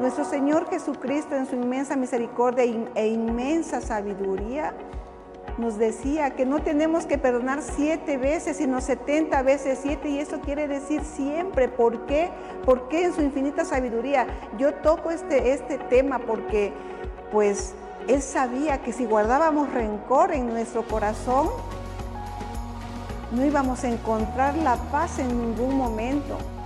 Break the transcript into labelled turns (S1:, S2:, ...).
S1: Nuestro Señor Jesucristo, en su inmensa misericordia e inmensa sabiduría, nos decía que no tenemos que perdonar 7 veces, sino 70 veces 7, y eso quiere decir siempre. ¿Por qué? Porque en su infinita sabiduría. Yo toco este tema porque, pues, Él sabía que si guardábamos rencor en nuestro corazón, no íbamos a encontrar la paz en ningún momento.